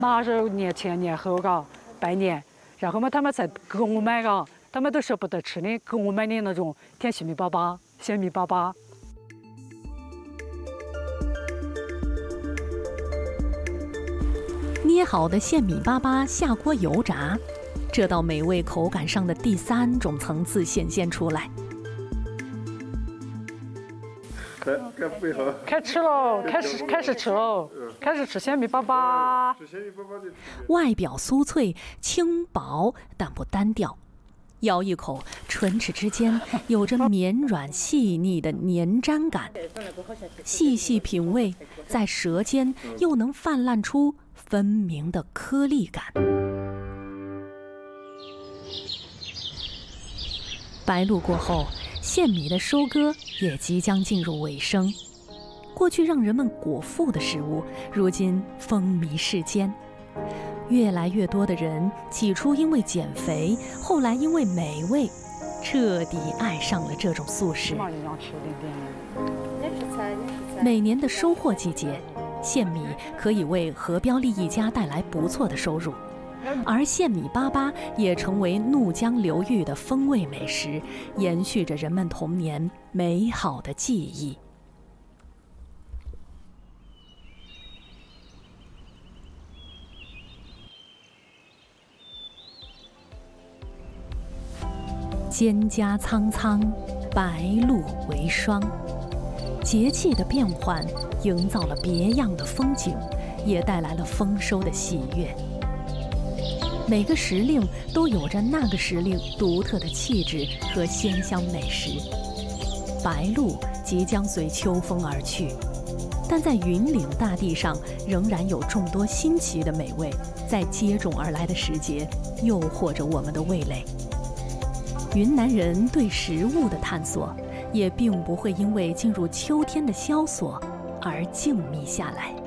马上年前年后嘎拜年，然后嘛他们才给我买嘎，他们都舍不得吃的，给我买的那种甜细米粑粑、咸米粑粑。 捏好的馅米粑粑下锅油炸，这道美味口感上的第3种层次显现出来。 开吃喽，开始吃喽，开始吃鲜米粑粑。 外表酥脆轻薄，但不单调。咬一口，唇齿之间有着绵软细腻的粘粘感，细细品味，在舌尖又能泛滥出分明的颗粒感。白露过后，馅米的收割也即将进入尾声。过去让人们果腹的食物，如今风靡世间。越来越多的人，起初因为减肥，后来因为美味，彻底爱上了这种素食。每年的收获季节，馅米可以为河标利一家带来不错的收入，而馅米粑粑也成为怒江流域的风味美食，延续着人们童年美好的记忆。蒹葭苍苍，白露为霜。节气的变换营造了别样的风景，也带来了丰收的喜悦。每个时令都有着那个时令独特的气质和鲜香美食。白露即将随秋风而去，但在云岭大地上，仍然有众多新奇的美味在接踵而来的时节，诱惑着我们的味蕾。云南人对食物的探索，也并不会因为进入秋天的萧索而静谧下来。